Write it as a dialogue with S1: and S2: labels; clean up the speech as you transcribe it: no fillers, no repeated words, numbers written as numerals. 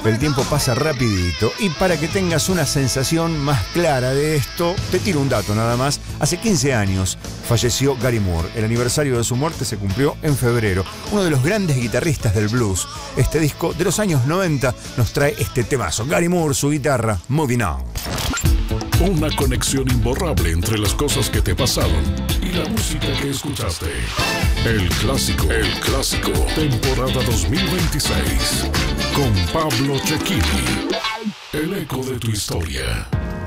S1: El tiempo pasa rapidito y para que tengas una sensación más clara de esto, te tiro un dato nada más. Hace 15 años falleció Gary Moore. El aniversario de su muerte se cumplió en febrero. Uno de los grandes guitarristas del blues. Este disco de los años 90 nos trae este temazo. Gary Moore, su guitarra, Moving On.
S2: Una conexión imborrable entre las cosas que te pasaron y la música que escuchaste. El clásico, temporada 2026. Con Pablo Cecchini. El eco de tu historia.